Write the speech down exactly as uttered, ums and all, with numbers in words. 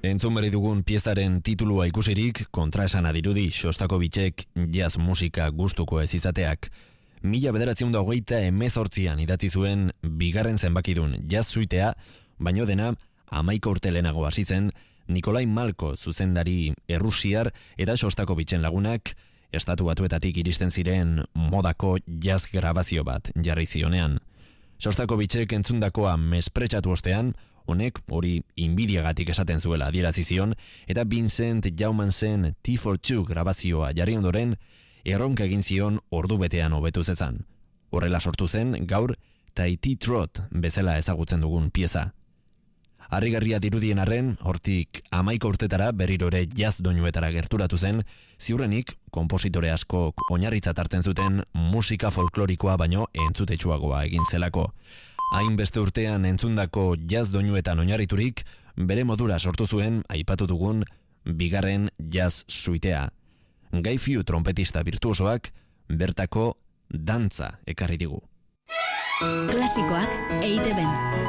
Entzun berri dugun piezaren titulua ikusirik, kontraesana dirudi Shostakovichek jazz musika gustuko ez izateak. Mila bederatziehun eta hogeita hemezortzian idatzi zuen bigarren zenbakidun jazz suitea, baino dena hamaika urte lehenago hasi zen Nikolai Malko zuzendari errusiar eta Shostakovichen lagunak estatu batuetatik iristen ziren modako jazz grabazio bat jarri zionean. Shostakovichek entzundakoa mespretsatu ostean, honek hori inbidiagatik esaten zuela adierazi zion, eta Vincent Jaumansen T for Two grabazioa jarri ondoren, erronka egin zion ordu betean hobetu zezan. Horrela sortu zen gaur Tahiti Trot bezala ezagutzen dugun pieza. Harrigarria dirudien arren, hortik hamaika urtetara berriro ere jazz doinuetara gerturatu zen, ziurrenik konpositore askok oinarritzat hartzen zuten musika folklorikoa baino entzutetsuagoa egin zelako. Hainbeste urtean entzundako jazz doinuetan oinarriturik, bere modura sortu zuen aipatu dugun bigarren jazz suitea. Guy Few trompetista virtuosoak bertako dantza ekarri digu. Klasikoak E I Te Ben.